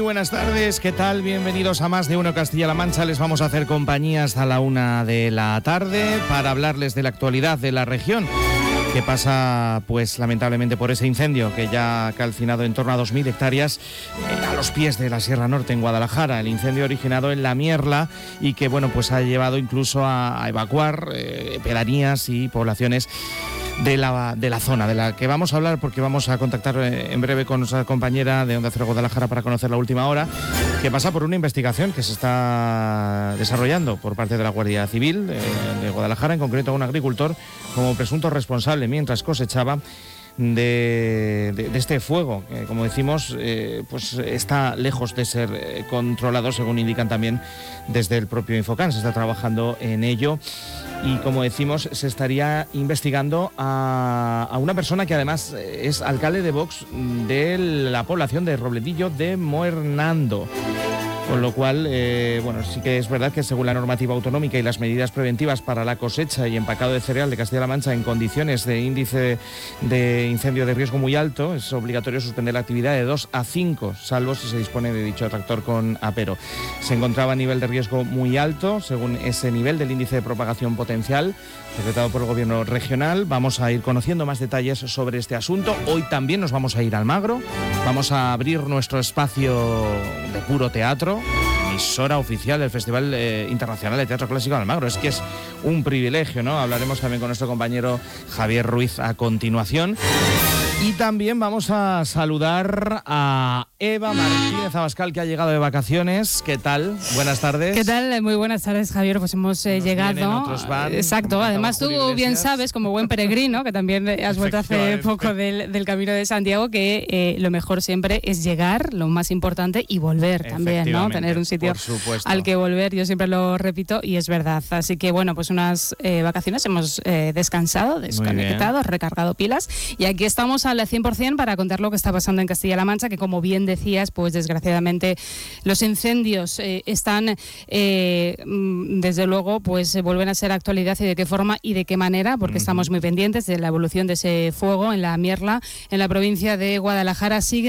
buenas tardes, ¿qué tal? Bienvenidos a Más de Uno Castilla-La Mancha. Les vamos a hacer compañía hasta la 1 de la tarde para hablarles de la actualidad de la región, que pasa, pues lamentablemente, por ese incendio que ya ha calcinado en torno a 2.000 hectáreas a los pies de la Sierra Norte, en Guadalajara. El incendio originado en La Mierla y que, bueno, pues ha llevado incluso a evacuar pedanías y poblaciones de la zona de la que vamos a hablar, porque vamos a contactar en breve con nuestra compañera de Onda Cero Guadalajara para conocer la última hora, que pasa por una investigación que se está desarrollando por parte de la Guardia Civil de Guadalajara, en concreto a un agricultor como presunto responsable mientras cosechaba de este fuego, que, como decimos, pues está lejos de ser controlado, según indican también desde el propio Infocan. Se está trabajando en ello y, como decimos, se estaría investigando a una persona que además es alcalde de Vox de la población de Robledillo de Moernando. Con lo cual, bueno, sí que es verdad que según la normativa autonómica y las medidas preventivas para la cosecha y empacado de cereal de Castilla-La Mancha en condiciones de índice de incendio de riesgo muy alto, es obligatorio suspender la actividad de 2 a 5, salvo si se dispone de dicho tractor con apero. Se encontraba a nivel de riesgo muy alto, según ese nivel del índice de propagación potencial decretado por el gobierno regional. Vamos a ir conociendo más detalles sobre este asunto. Hoy también nos vamos a ir a Almagro, vamos a abrir nuestro espacio de puro teatro, emisora oficial del Festival Internacional de Teatro Clásico de Almagro. Es que es un privilegio, ¿no? Hablaremos también con nuestro compañero Javier Ruiz a continuación. Y también vamos a saludar a Eva Martínez Abascal, que ha llegado de vacaciones. ¿Qué tal? Buenas tardes. ¿Qué tal? Muy buenas tardes, Javier. Pues hemos llegado. Vienen, otros van. Exacto. Además, tú bien sabes, como buen peregrino, que también has vuelto hace poco del Camino de Santiago, que lo mejor siempre es llegar, lo más importante, y volver también, ¿no? Tener un sitio al que volver. Yo siempre lo repito y es verdad. Así que, bueno, pues unas vacaciones, hemos descansado, desconectado, recargado pilas, y aquí estamos al 100% para contar lo que está pasando en Castilla-La Mancha, que, como bien decías, pues desgraciadamente los incendios están, desde luego, pues vuelven a ser actualidad, y de qué forma y de qué manera, porque estamos muy pendientes de la evolución de ese fuego en La Mierla, en la provincia de Guadalajara. Siguen